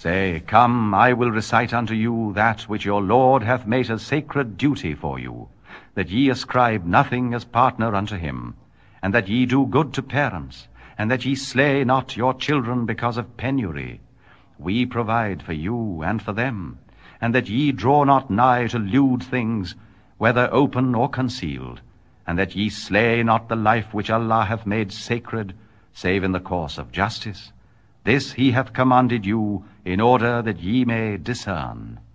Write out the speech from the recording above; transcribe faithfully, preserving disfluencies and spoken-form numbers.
Say, Come, I will recite unto you that which your Lord hath made a sacred duty for you, that ye ascribe nothing as partner unto him, and that ye do good to parents, and that ye slay not your children because of penury. We provide for you and for them, and that ye draw not nigh to lewd things, whether open or concealed, and that ye slay not the life which Allah hath made sacred, save in the course of justice. This he hath commanded you, in order that ye may discern.